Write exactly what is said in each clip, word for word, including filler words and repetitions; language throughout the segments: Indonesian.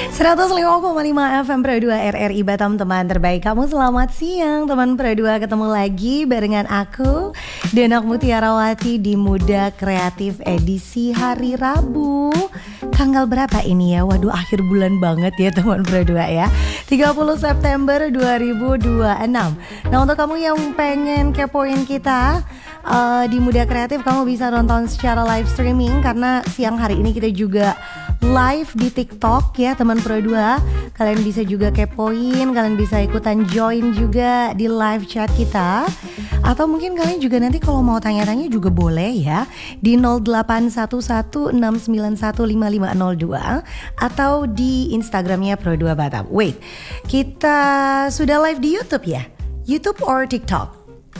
seratus lima koma lima F M Pro dua R R I Batam, teman terbaik kamu. Selamat siang teman Pro dua, ketemu lagi barengan aku Denak Mutiarawati di Muda Kreatif edisi hari Rabu. Tanggal berapa ini ya? Waduh, akhir bulan banget ya teman Pro dua ya, tiga puluh September dua ribu dua puluh enam. Nah, untuk kamu yang pengen kepoin kita uh, di Muda Kreatif, kamu bisa nonton secara live streaming karena siang hari ini kita juga live di TikTok ya teman Pro dua. Kalian bisa juga kepoin, kalian bisa ikutan join juga di live chat kita. Atau mungkin kalian juga nanti kalau mau tanya-tanya juga boleh ya di nol delapan satu satu enam sembilan satu lima lima nol dua atau di Instagramnya Pro dua Batam. Wait, kita sudah live di YouTube ya? YouTube or TikTok?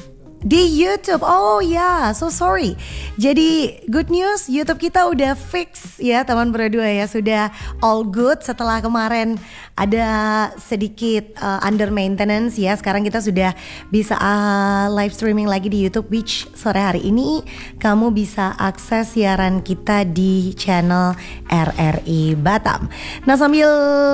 Di YouTube, oh ya, yeah. So sorry. Jadi good news, YouTube kita udah fix ya teman Pro dua ya, sudah all good setelah kemarin ada sedikit uh, under maintenance ya. Sekarang kita sudah bisa uh, live streaming lagi di YouTube, which sore hari ini kamu bisa akses siaran kita di channel R R I Batam. Nah, sambil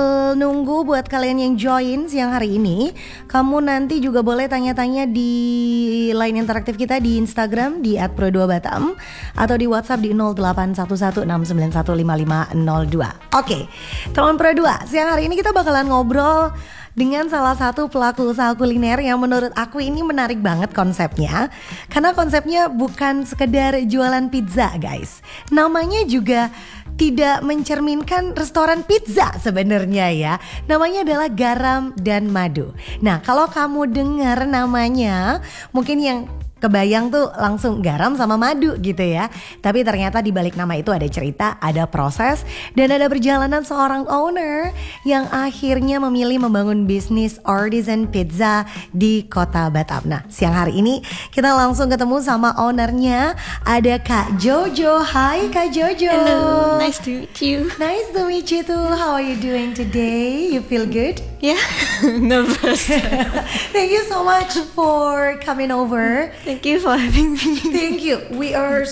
nunggu buat kalian yang join siang hari ini, kamu nanti juga boleh tanya-tanya di line interaktif kita di Instagram di et pro dua batam atau di WhatsApp di nol delapan satu satu enam sembilan satu lima lima nol dua. Oke, teman Pro dua, siang hari ini kita bakalan ngobrol dengan salah satu pelaku usaha kuliner yang menurut aku ini menarik banget konsepnya. Karena konsepnya bukan sekedar jualan pizza guys, namanya juga tidak mencerminkan restoran pizza sebenarnya ya. Namanya adalah Garam dan Madu. Nah, kalau kamu dengar namanya, mungkin yang kebayang tuh langsung garam sama madu gitu ya. Tapi ternyata di balik nama itu ada cerita, ada proses, dan ada perjalanan seorang owner yang akhirnya memilih membangun bisnis artisan pizza di kota Batam. Nah, siang hari ini kita langsung ketemu sama ownernya, ada Kak Jojo. Hai Kak Jojo. Hello, nice to meet you. Nice to meet you too. How are you doing today? You feel good? Yeah, nervous. Thank you so much for coming over. Thank you for having me. Thank you. We are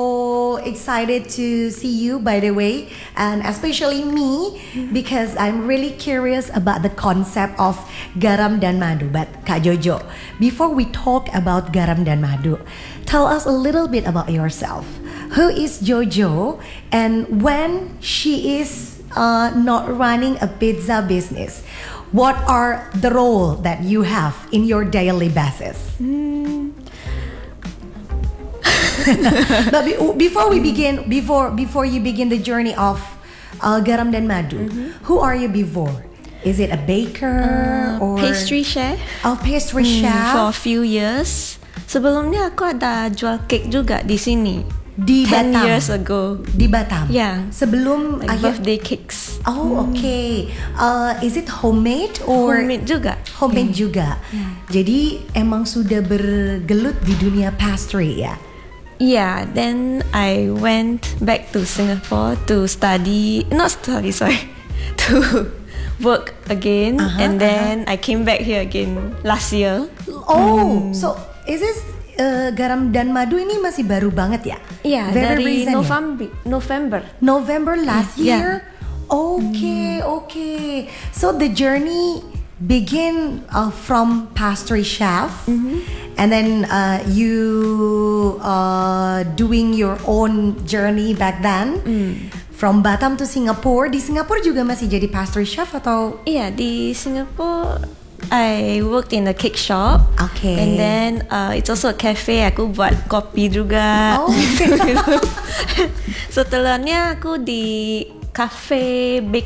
so excited to see you, by the way, and especially me, because I'm really curious about the concept of Garam dan Madu. But Kak Jojo, before we talk about Garam dan Madu, tell us a little bit about yourself. Who is Jojo, and when she is uh, not running a pizza business, what are the role that you have in your daily basis? Mm. But be, before we begin, before before you begin the journey of uh, Garam dan Madu, mm-hmm. who are you before? Is it a baker uh, or pastry chef? Oh, pastry mm, chef. For a few years. Sebelumnya aku ada jual cake juga di sini. Di ten Batam. years ago. Di Batam. Yeah. Sebelum like akhir birthday cakes. Oh, oke. Okay. Uh, is it homemade or homemade juga? Homemade yeah. juga. Yeah. Jadi emang sudah bergelut di dunia pastry ya. Yeah, then I went back to Singapore to study, not study, sorry, to work again, uh-huh, and then uh-huh. I came back here again last year. Oh, mm. so is this uh, Garam dan Madu ini masih baru banget ya? Yeah, Very dari recent, November, ya? November. November last yeah. year? Okay, mm. okay. So the journey begin uh, from pastry chef, mm-hmm. and then uh, you uh, doing your own journey back then mm. from Batam to Singapore. Di Singapore juga masih jadi pastry chef atau? Iya, yeah, di Singapore I worked in a cake shop. Okay. And then uh, it's also a cafe. Aku buat kopi juga. Oh. Setelahnya aku di cafe, bake